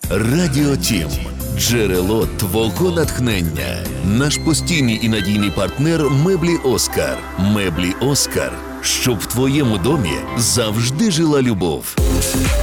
Радіо Тім. Джерело твого натхнення. Наш постійний і надійний партнер меблі Оскар. Меблі Оскар. Щоб в твоєму домі завжди жила любов.